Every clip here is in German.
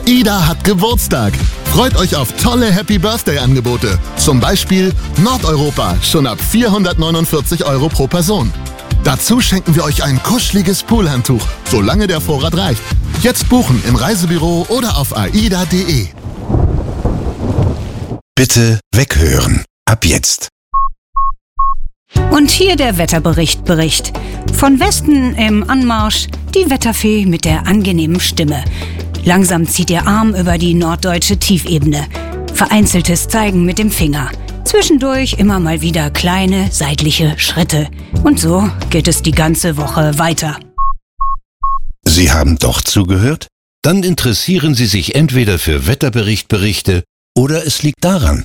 Ida hat Geburtstag. Freut euch auf tolle Happy-Birthday-Angebote. Zum Beispiel Nordeuropa, schon ab 449 € pro Person. Dazu schenken wir euch ein kuscheliges Poolhandtuch, solange der Vorrat reicht. Jetzt buchen im Reisebüro oder auf aida.de. Bitte weghören. Ab jetzt. Und hier der Wetterbericht. Von Westen im Anmarsch die Wetterfee mit der angenehmen Stimme. Langsam zieht ihr Arm über die norddeutsche Tiefebene. Vereinzeltes Zeigen mit dem Finger. Zwischendurch immer mal wieder kleine seitliche Schritte. Und so geht es die ganze Woche weiter. Sie haben doch zugehört? Dann interessieren Sie sich entweder für Wetterberichte oder es liegt daran.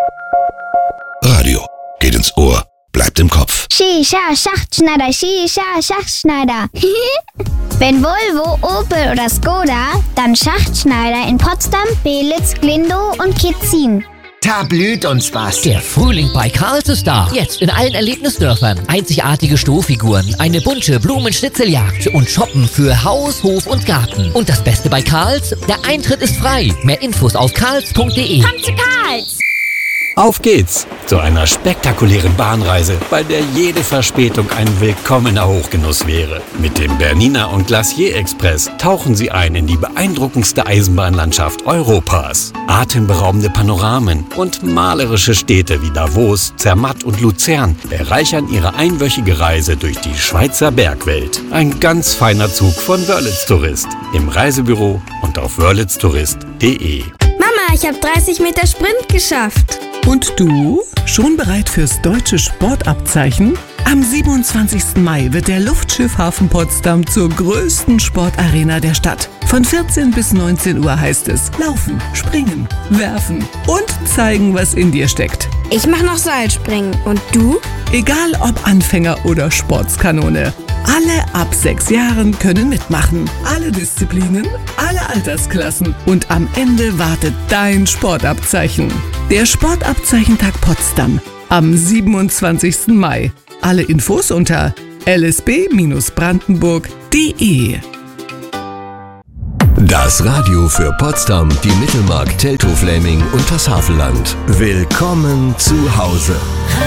Radio geht ins Ohr, bleibt im Kopf. Shisha, Schachtschneider, Shisha, Schachtschneider. Wenn Volvo, Opel oder Skoda, dann Schachtschneider in Potsdam, Belitz, Glindow und Kitzin. Da blüht uns was. Der Frühling bei Karls ist da. Jetzt in allen Erlebnisdörfern. Einzigartige Strohfiguren, eine bunte Blumenschnitzeljagd und Shoppen für Haus, Hof und Garten. Und das Beste bei Karls, der Eintritt ist frei. Mehr Infos auf karls.de. Komm zu Karls! Auf geht's zu einer spektakulären Bahnreise, bei der jede Verspätung ein willkommener Hochgenuss wäre. Mit dem Bernina und Glacier Express tauchen Sie ein in die beeindruckendste Eisenbahnlandschaft Europas. Atemberaubende Panoramen und malerische Städte wie Davos, Zermatt und Luzern bereichern Ihre einwöchige Reise durch die Schweizer Bergwelt. Ein ganz feiner Zug von Wörlitz Tourist. Im Reisebüro und auf wörlitztourist.de. Mama, ich habe 30 Meter Sprint geschafft. Und du? Schon bereit fürs deutsche Sportabzeichen? Am 27. Mai wird der Luftschiffhafen Potsdam zur größten Sportarena der Stadt. Von 14 bis 19 Uhr heißt es laufen, springen, werfen und zeigen, was in dir steckt. Ich mache noch Seilspringen. Und du? Egal ob Anfänger oder Sportskanone. Alle ab 6 Jahren können mitmachen. Alle Disziplinen, alle Altersklassen. Und am Ende wartet dein Sportabzeichen. Der Sportabzeichentag Potsdam am 27. Mai. Alle Infos unter lsb-brandenburg.de. Das Radio für Potsdam, die Mittelmark, Teltow-Fläming und das Havelland. Willkommen zu Hause.